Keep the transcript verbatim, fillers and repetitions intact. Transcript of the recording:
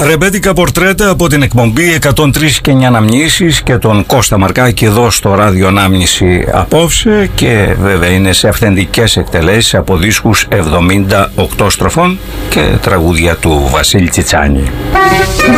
Ρεμπέτικα πορτρέτα από την εκπομπή εκατόν τρία και εννιά Αναμνήσεις και τον Κώστα Μαρκάκη εδώ στο ράδιο Ανάμνηση απόψε, και βέβαια είναι σε αυθεντικές εκτελέσεις από δίσκους εβδομήντα οκτώ στροφών και τραγούδια του Βασίλη Τσιτσάνη.